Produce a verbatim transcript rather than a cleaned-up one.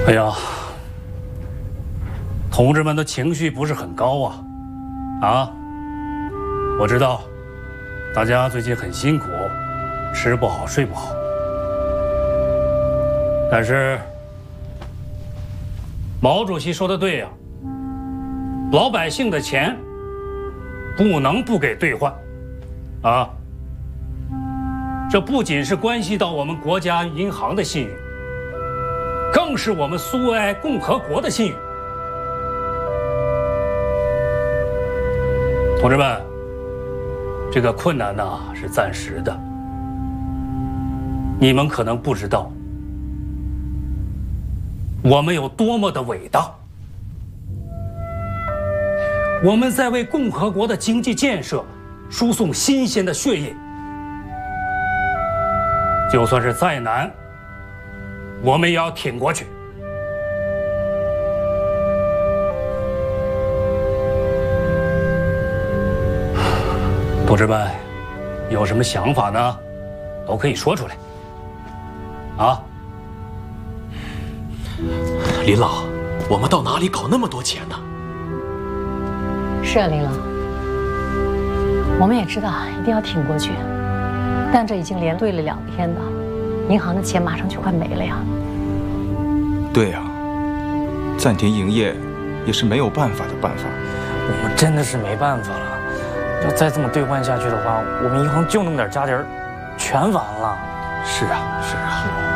哎呀，同志们的情绪不是很高啊！啊，我知道，大家最近很辛苦，吃不好睡不好。但是，毛主席说的对呀，老百姓的钱不能不给兑换，啊，这不仅是关系到我们国家银行的信誉，更是我们苏维埃共和国的信誉。同志们，这个困难呐是暂时的，你们可能不知道，我们有多么的伟大。我们在为共和国的经济建设输送新鲜的血液，就算是再难，我们也要挺过去。同志们，有什么想法呢？都可以说出来。啊， 林老，我们到哪里搞那么多钱呢？ 是啊，林老，我们也知道一定要挺过去，但这已经连兑了两天的，银行的钱马上就快没了呀。 对呀，暂停营业也是没有办法的办法。 我们真的是没办法了。要再这么兑换下去的话，我们银行就那么点家底儿，全完了。 是啊，是啊。